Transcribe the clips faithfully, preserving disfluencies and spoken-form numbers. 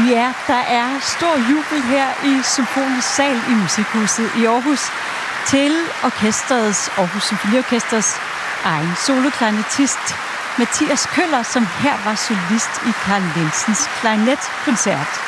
Ja, der er stor jubel her i Symfonisk Sal i Musikhuset i Aarhus til orkestrets, Aarhus Symfoniorkesters egen soloklarinettist Mathias Køller, som her var solist i Carl Nielsens klarinetkoncert.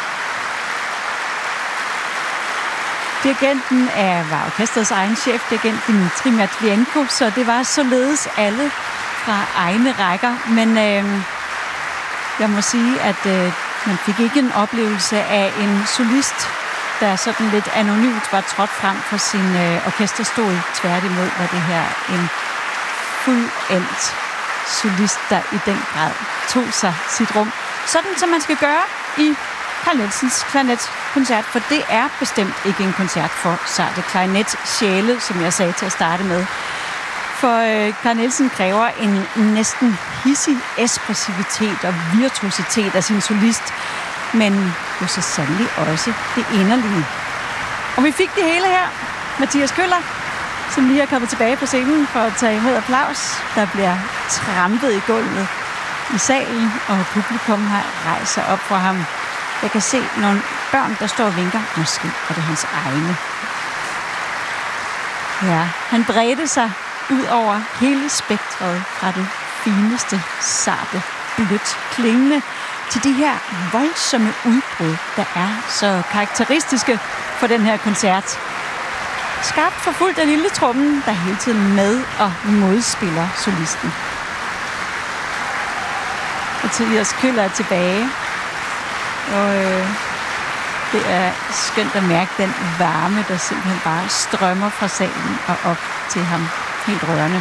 Dirigenten er, var orkestrets egen chef, dirigent Dmitri Matvienko, så det var således alle fra egne rækker. Men øh, jeg må sige, at øh, man fik ikke en oplevelse af en solist, der sådan lidt anonymt var trådt frem for sin øh, orkesterstol. Tværtimod var det her en fuldendt solist, der i den grad tog sig sit rum. Sådan som man skal gøre i Carl Nielsens klarinetkoncert, for det er bestemt ikke en koncert for sarte klarinetsjæle, som jeg sagde til at starte med. For øh, Carl Nielsen kræver en næsten hissig ekspressivitet og virtuositet af sin solist, men jo så sandelig også det inderlige. Og vi fik det hele her. Mathias Køller, som lige er kommet tilbage på scenen for at tage imod applaus. Der bliver trampet i gulvet i salen, og publikum har rejst sig op for ham. Jeg kan se nogle børn, der står og vinker. Måske er det hans egne. Ja, han bredte sig ud over hele spektret fra det fineste, sarte, blødt klingende til de her voldsomme udbrud, der er så karakteristiske for den her koncert. Skarpt forfulgt af lille trommen, der hele tiden med og modspiller solisten. Mathias Køller er tilbage, og øh, det er skønt at mærke den varme, der simpelthen bare strømmer fra salen og op til ham. Helt rørende.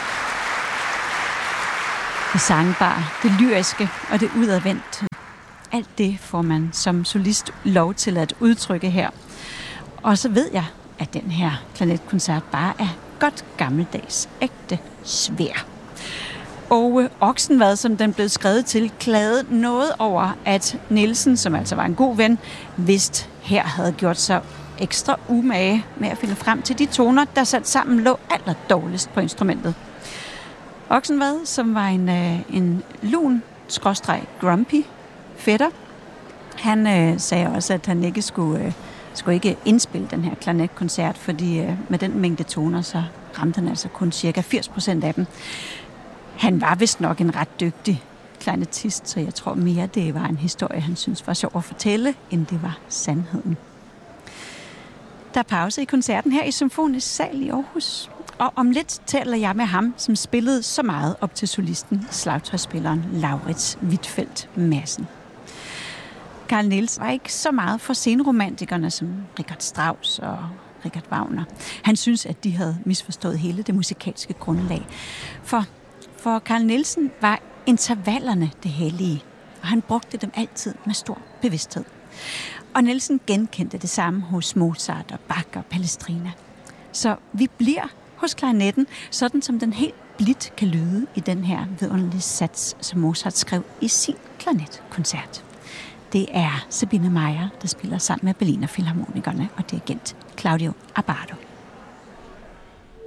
Det sangbare, det lyriske og det udadvendte. Alt det får man som solist lov til at udtrykke her. Og så ved jeg, at den her klarinetkoncert bare er godt gammeldags, ægte svær. Og øh, Oksenvad, som den blev skrevet til, klagede noget over, at Nielsen, som altså var en god ven, vist her havde gjort sig ekstra umage med at finde frem til de toner, der sat sammen lå allerdårligst på instrumentet. Oksenvad, som var en, øh, en lun, skråstreg, grumpy fætter, han øh, sagde også, at han ikke skulle, øh, skulle ikke indspille den her klarinetkoncert, fordi øh, med den mængde toner, så ramte han altså kun cirka firs procent af dem. Han var vist nok en ret dygtig klarinettist, så jeg tror mere, det var en historie, han synes var sjov at fortælle, end det var sandheden. Der er pause i koncerten her i Symfonisk Sal i Aarhus. Og om lidt taler jeg med ham, som spillede så meget op til solisten, slagtøjsspilleren Laurits Huitfeldt Madsen. Carl Nielsen var ikke så meget for sceneromantikerne som Richard Strauss og Richard Wagner. Han synes, at de havde misforstået hele det musikalske grundlag. For, for Carl Nielsen var intervallerne det hellige, og han brugte dem altid med stor bevidsthed. Og Nielsen genkendte det samme hos Mozart og Bach og Palestrina. Så vi bliver hos klarinetten, sådan som den helt blidt kan lyde i den her vidunderlige sats, som Mozart skrev i sin klarinetkoncert. Det er Sabine Meyer, der spiller sammen med Berliner Philharmonikerne og dirigent Claudio Abbado.